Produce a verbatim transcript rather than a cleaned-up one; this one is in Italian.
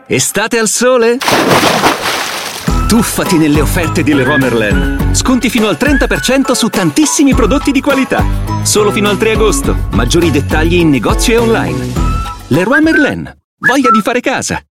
Estate al sole? Tuffati nelle offerte di Leroy Merlin. Sconti fino al trenta per cento su tantissimi prodotti di qualità. Solo fino al tre agosto. Maggiori dettagli in negozio e online. Leroy Merlin. Voglia di fare casa.